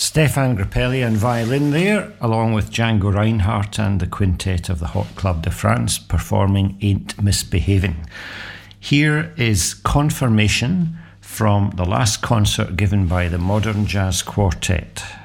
Stefan Grappelli on violin there, along with Django Reinhardt and the quintet of the Hot Club de France performing Ain't Misbehaving. Here is Confirmation from the last concert given by the Modern Jazz Quartet.